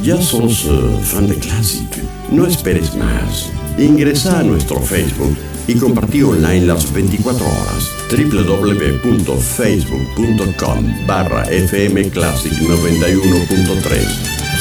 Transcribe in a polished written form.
¿Ya sos fan de Classic? No esperes más. Ingresa a nuestro Facebook y compartí online las 24 horas. www.facebook.com/fmclassic 91.3